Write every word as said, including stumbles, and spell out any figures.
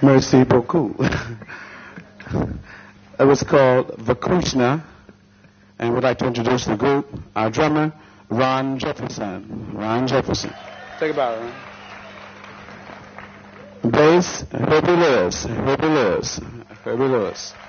Merci beaucoup. It was called Vakushna, and we'd like to introduce the group, our drummer, Ron Jefferson. Ron Jefferson. Take it out, Ron. Bass, Herbie Lewis. Herbie Lewis. Herbie Lewis.